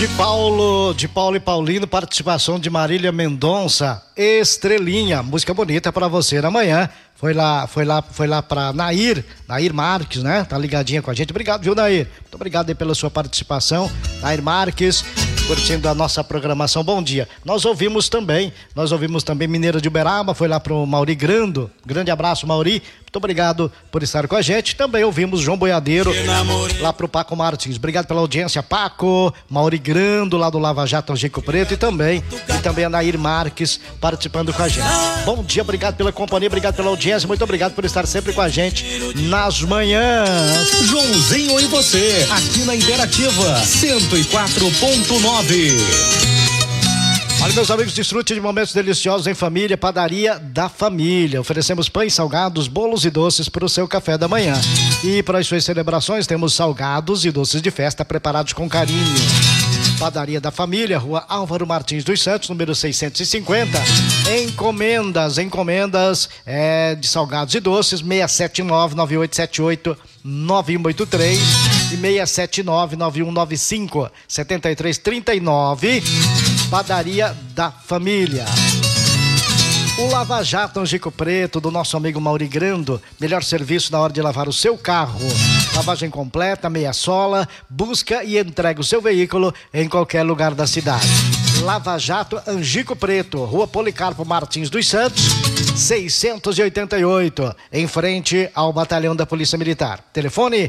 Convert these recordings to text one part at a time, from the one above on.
De Paulo e Paulino, participação de Marília Mendonça, Estrelinha, música bonita pra você na manhã. Foi lá pra Nair Marques, né? Tá ligadinha com a gente. Obrigado, viu, Nair? Muito obrigado aí pela sua participação. Nair Marques, curtindo a nossa programação. Bom dia. Nós ouvimos também Mineira de Uberaba, foi lá pro Mauri Grando. Grande abraço, Mauri. Muito obrigado por estar com a gente. Também ouvimos João Boiadeiro, lá pro Paco Martins. Obrigado pela audiência, Paco. Mauri Grando, lá do Lava Jato, Angico Preto. E também a Nair Marques participando com a gente. Bom dia, obrigado pela companhia, obrigado pela audiência. Muito obrigado por estar sempre com a gente nas manhãs. Joãozinho e você, aqui na Interativa 104.9. Olha, meus amigos, desfrute de momentos deliciosos em família, Padaria da Família. Oferecemos pães, salgados, bolos e doces para o seu café da manhã. E para as suas celebrações, temos salgados e doces de festa preparados com carinho. Padaria da Família, Rua Álvaro Martins dos Santos, número 650. Encomendas de salgados e doces, 679-9878-9183 e 679-9195-7339. Padaria da Família. O Lava Jato Angico Preto, do nosso amigo Mauri Grando, melhor serviço na hora de lavar o seu carro. Lavagem completa, meia sola, busca e entrega o seu veículo em qualquer lugar da cidade. Lava Jato Angico Preto, Rua Policarpo Martins dos Santos, 688, em frente ao Batalhão da Polícia Militar. Telefone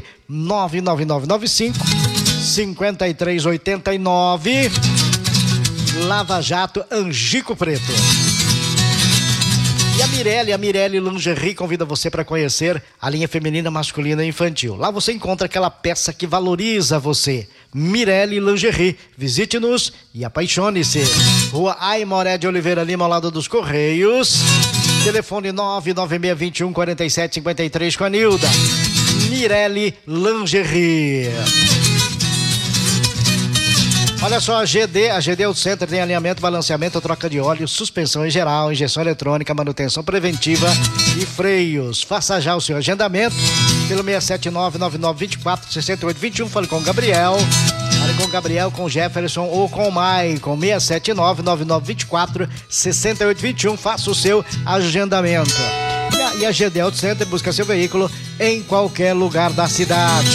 99995-5389. Lava Jato Angico Preto. E a Mirelli Lingerie convida você para conhecer a linha feminina, masculina e infantil. Lá você encontra aquela peça que valoriza você. Mirelli Lingerie. Visite-nos e apaixone-se. Rua Aimoré de Oliveira Lima, ao lado dos Correios. Telefone 99621-4753 com a Nilda. Mirelli Lingerie. Olha só, a GD Auto Center tem alinhamento, balanceamento, troca de óleo, suspensão em geral, injeção eletrônica, manutenção preventiva e freios. Faça já o seu agendamento pelo 679-9924-6821. Fale com o Gabriel. Fale com o Gabriel, com o Jefferson ou com o Maicon. 679-9924-6821. Faça o seu agendamento. E a GD Auto Center busca seu veículo em qualquer lugar da cidade.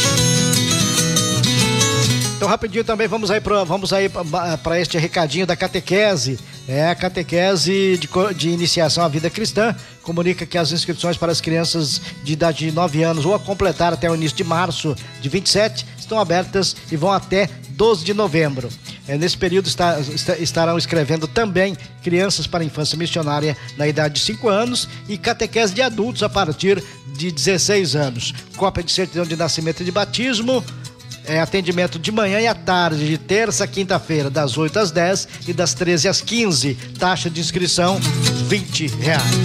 Então, rapidinho também, vamos aí para este recadinho da catequese. A catequese de iniciação à vida cristã comunica que as inscrições para as crianças de idade de 9 anos ou a completar até o início de março de 27 estão abertas e vão até 12 de novembro. Nesse período estarão escrevendo também crianças para a infância missionária na idade de 5 anos e catequese de adultos a partir de 16 anos. Cópia de certidão de nascimento e de batismo. Atendimento de manhã e à tarde, de terça a quinta-feira, das 8 às 10 e das 13 às 15. Taxa de inscrição, R$20.